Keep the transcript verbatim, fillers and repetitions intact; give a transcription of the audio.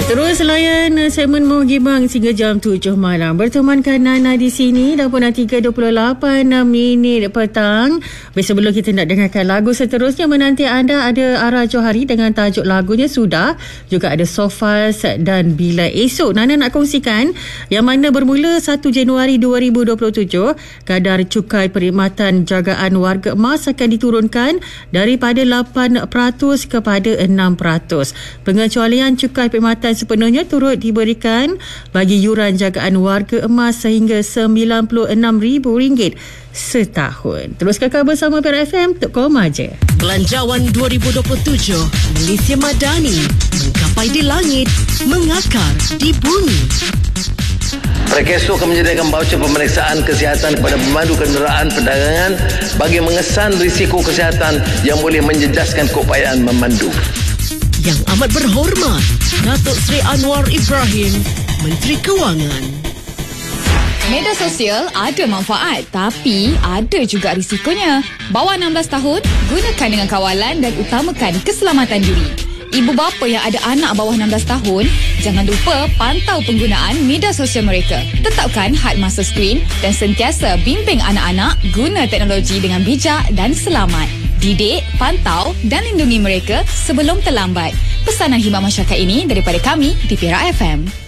Terus layan segmen Menggibang hingga jam tujuh malam. Bertemankan Nana di sini dah pun tiga dua puluh lapan minit petang. Sebelum kita nak dengarkan lagu seterusnya, menanti anda ada Ara Johari dengan tajuk lagunya Sudah. Juga ada Sofas dan Bila Esok. Nana nak kongsikan yang mana bermula satu Januari dua ribu dua puluh tujuh, kadar cukai perkhidmatan jagaan warga emas akan diturunkan daripada lapan peratus kepada enam peratus. Pengecualian cukai perkhidmatan sepenuhnya turut diberikan bagi yuran jagaan warga emas sehingga sembilan puluh enam ribu ringgit setahun. Terus kekal bersama Perak F M, Tok Komaja. Belanjawan dua ribu dua puluh tujuh, Malaysia Madani, menggapai di langit, mengakar di bumi. Prekeso akan menyediakan baucer pemeriksaan kesihatan kepada pemandu kenderaan perdagangan bagi mengesan risiko kesihatan yang boleh menjejaskan keupayaan memandu. Yang amat berhormat, Datuk Seri Anwar Ibrahim, Menteri Kewangan. Media sosial ada manfaat, tapi ada juga risikonya. Bawah enam belas tahun, gunakan dengan kawalan dan utamakan keselamatan diri. Ibu bapa yang ada anak bawah enam belas tahun, jangan lupa pantau penggunaan media sosial mereka. Tetapkan had masa skrin dan sentiasa bimbing anak-anak guna teknologi dengan bijak dan selamat. Didik, pantau dan lindungi mereka sebelum terlambat. Pesanan khidmat masyarakat ini daripada kami di Perak F M.